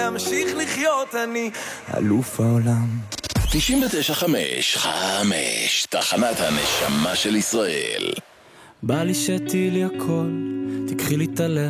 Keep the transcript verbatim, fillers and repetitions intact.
להמשיך לחיות, אני אלוף העולם. תשעים ותשע חמש חמש, תחנת הנשמה של ישראל. בא לי שתהי לי הכל, תקחי לי את הלב